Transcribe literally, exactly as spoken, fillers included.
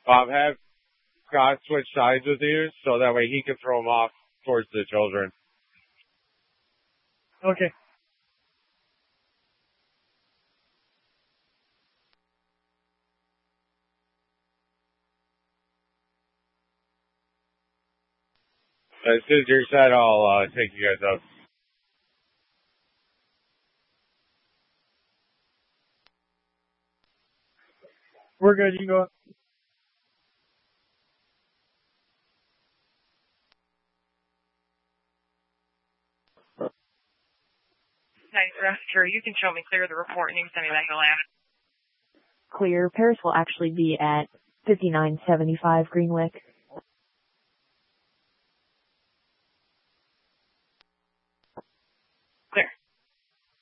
Um, have Scott switch sides with you so that way he can throw them off towards the children. Okay. As soon as you're set, I'll uh, take you guys up. We're good. You can go up. Nice, sure. You can show me clear the report and you can send me back the land. Clear. Paris will actually be at fifty-nine seventy-five Greenwick.